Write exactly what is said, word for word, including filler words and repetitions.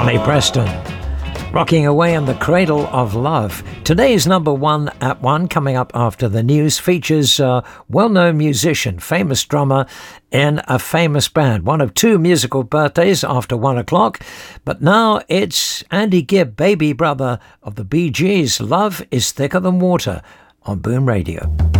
Johnny Preston, rocking away in the cradle of love. Today's number one at one, coming up after the news, features a well-known musician, famous drummer in a famous band. One of two musical birthdays after one o'clock. But now it's Andy Gibb, baby brother of the Bee Gees. Love is Thicker Than Water on Boom Radio.